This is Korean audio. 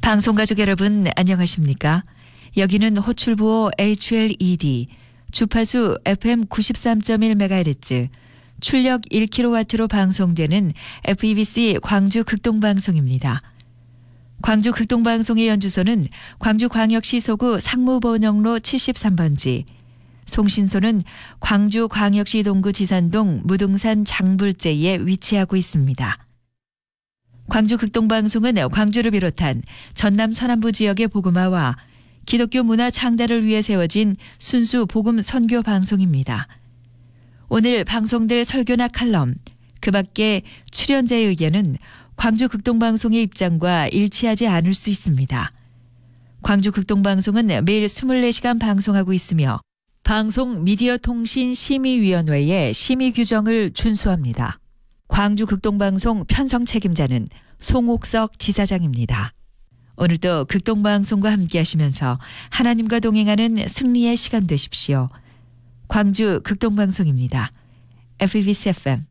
방송가족 여러분 안녕하십니까? 여기는 호출부호 HLED, 주파수 FM 93.1MHz, 출력 1kW로 방송되는 FEBC 광주 극동방송입니다. 광주 극동방송의 연주소는 광주광역시 소구 상무번영로 73번지, 송신소는 광주광역시 동구 지산동 무등산 장불재에 위치하고 있습니다. 광주 극동방송은 광주를 비롯한 전남 서남부 지역의 복음화와 기독교 문화 창달을 위해 세워진 순수 복음 선교 방송입니다. 오늘 방송될 설교나 칼럼, 그 밖에 출연자의 의견은 광주 극동방송의 입장과 일치하지 않을 수 있습니다. 광주 극동방송은 매일 24시간 방송하고 있으며 방송 미디어 통신 심의위원회의 심의 규정을 준수합니다. 광주 극동방송 편성 책임자는 송옥석 지사장입니다. 오늘도 극동방송과 함께 하시면서 하나님과 동행하는 승리의 시간 되십시오. 광주 극동방송입니다. FEBC FM